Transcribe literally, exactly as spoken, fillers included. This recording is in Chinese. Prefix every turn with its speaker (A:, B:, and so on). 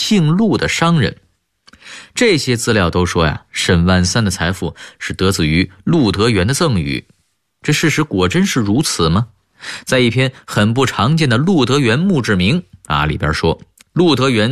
A: 姓陆的商人。这些资料都说呀，沈万三的财富是得自于陆德元的赠与。这事实果真是如此吗？在一篇很不常见的陆德元墓志铭啊里边说，陆德元